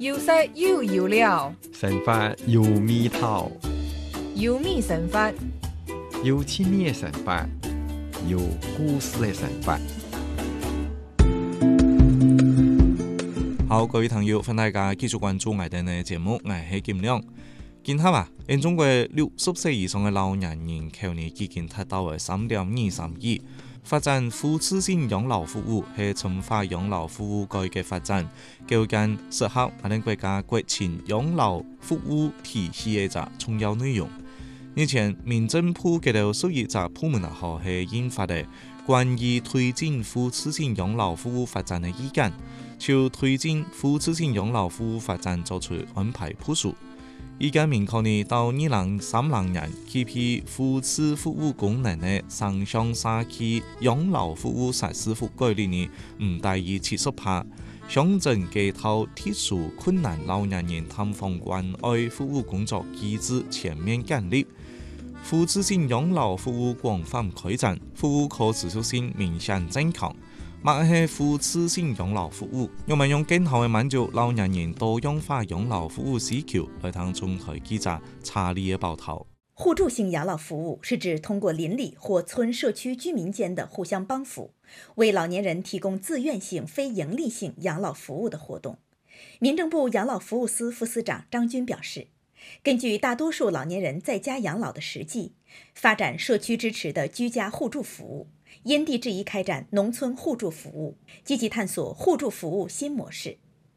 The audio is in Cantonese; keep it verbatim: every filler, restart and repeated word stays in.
有色有油料， 生活有味道， 有米生活， 有趣味的生活，有故事的生活。 好，各位朋友，歡迎大家繼續關注我哋嘅節目，我係金亮。今下啊，喺中國六十歲以上嘅老年人口呢，已經達到係三點二三億。發展互助性養老服務係深化養老服務改革發展，構建適合我哋國家國情養老服務體系嘅一個重要內容。日前，民政部嘅到屬於個部門啊，號係印發嘅關於推進互助性養老服務發展嘅意見，就推進互助性養老服務發展作出安排部署。意見明確呢，到二零三零年，具備互助服務功能嘅城鄉社區養老服務實施覆蓋率呢，唔大於七十趴。鄉鎮街頭特殊困難老年人探訪關愛服務工作機制全面建立，互助性養老服務廣泛開展，服務可持續性明顯增強。乜係互助性養老服務？我們用更好嘅滿足老年人多樣化養老服務需求，來聽中台記者查理嘅報道。 互助性養老服務是指通過鄰里或村社區居民間的互相幫扶，為老年人提供自願性、非營利性養老服務的活動。民政部養老服務司副司長張軍表示，根據大多數老年人在家養老的實際，發展社區支持的居家互助服務，因地制宜開展農村互助服務，積極探索互助服務新模式。